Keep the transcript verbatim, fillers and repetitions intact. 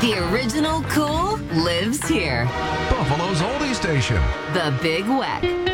The original cool lives here. Buffalo's oldie station. The Big Weck.